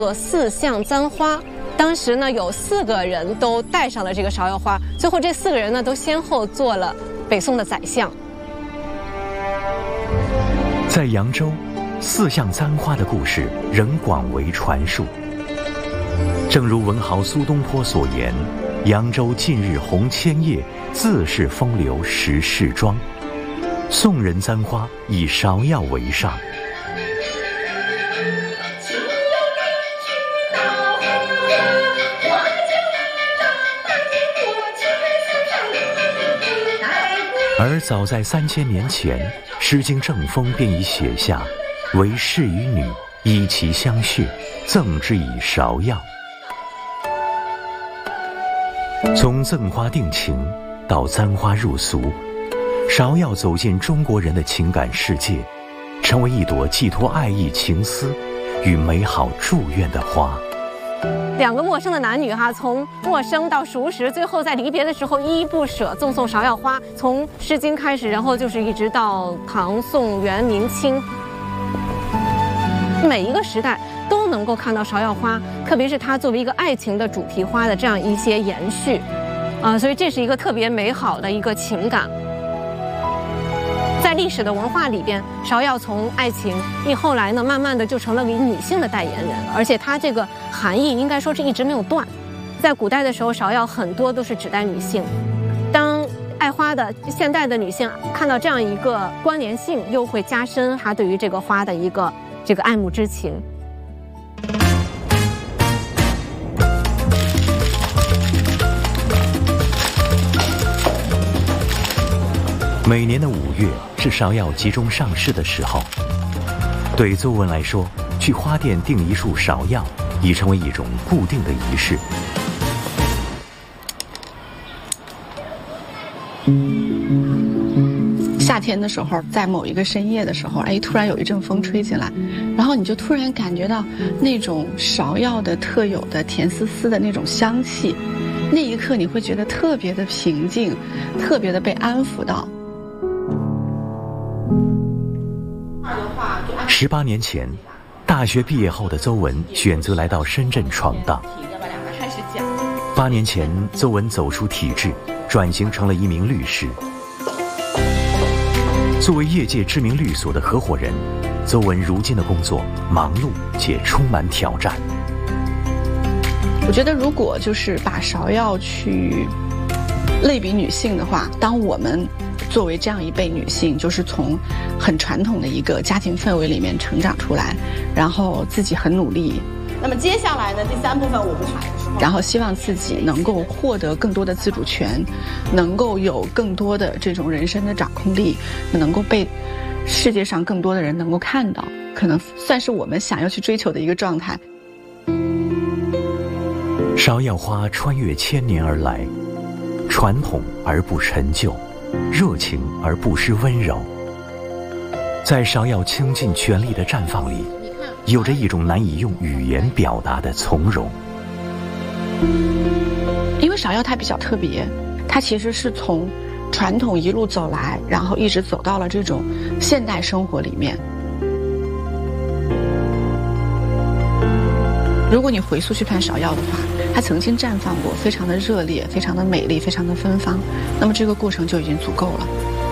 做4象簪花。当时呢，有4个人都戴上了这个芍药花，最后这4个人呢，都先后做了北宋的宰相。 在扬州，4象簪花的故事仍广为传述。正如文豪苏东坡所言：“扬州近日红千叶，自是风流十世妆。”宋人簪花以芍药为上。而早在3000年前，《诗经·正风》便已写下：“为士与女，以其相谑，赠之以芍药。”从赠花定情到簪花入俗，芍药走进中国人的情感世界，成为一朵寄托爱意情思与美好祝愿的花。 2个陌生的男女从陌生到熟识，最后在离别的时候依依不舍，赠送芍药花。从《诗经》开始，然后就是一直到唐宋元明清，每一个时代都能够看到芍药花，特别是它作为一个爱情的主题花的这样一些延续，所以这是一个特别美好的一个情感。在历史的文化里边，芍药从爱情后来呢，慢慢的就成了女性的代言人，而且它这个含义应该说是一直没有断。在古代的时候，芍药很多都是指代女性。当爱花的现代的女性看到这样一个关联性，又会加深她对于这个花的一个爱慕之情。 每年的5月是芍药集中上市的时候，对邹文来说，去花店订一束芍药已成为一种固定的仪式。 夏天的时候，在某一个深夜的时候，突然有一阵风吹进来，然后你就突然感觉到那种芍药的特有的甜丝丝的那种香气，那一刻你会觉得特别的平静，特别的被安抚到。 18年前，大学毕业后的邹文选择来到深圳闯荡。8年前，邹文走出体制，转型成了一名律师。作为业界知名律所的合伙人，邹文如今的工作忙碌且充满挑战。 我觉得如果就是把芍药去类比女性的话，当我们作为这样一辈女性，就是从很传统的一个家庭氛围里面成长出来，然后自己很努力。 那么接下来呢，第3部分我们谈的时候， 然后希望自己能够获得更多的自主权，能够有更多的这种人生的掌控力，能够被世界上更多的人能够看到，可能算是我们想要去追求的一个状态。 芍药花穿越1000年而来，传统而不陈旧，热情而不失温柔。在芍药倾尽全力的绽放里，有着一种难以用语言表达的从容。 因为芍药它比较特别，它其实是从传统一路走来，然后一直走到了这种现代生活里面。如果你回溯去看芍药的话，它曾经绽放过，非常的热烈，非常的美丽，非常的芬芳，那么这个过程就已经足够了。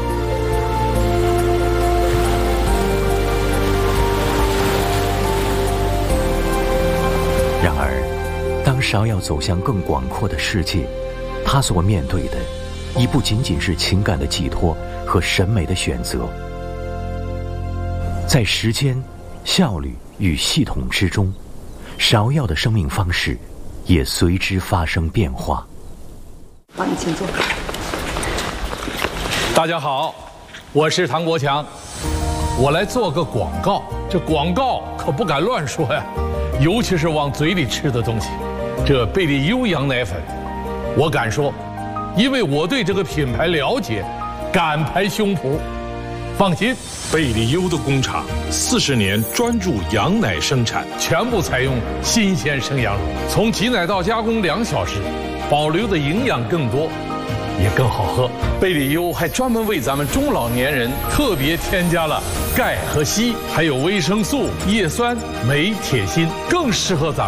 然而，当芍药走向更广阔的世界，它所面对的已不仅仅是情感的寄托和审美的选择，在时间、效率与系统之中，芍药的生命方式也随之发生变化。 好，你请坐。 大家好，我是唐国强，我来做个广告。这广告可不敢乱说呀，尤其是往嘴里吃的东西。这贝利优羊奶粉，我敢说，因为我对这个品牌了解，敢拍胸脯。放心， 贝利优的工厂40年专注羊奶生产， 全部采用新鲜生羊乳，从挤奶到加工2小时，保留的营养更多。 也更好喝。贝里优还专门为咱们中老年人特别添加了钙和硒，还有维生素、叶酸、镁、铁、锌，更适合咱们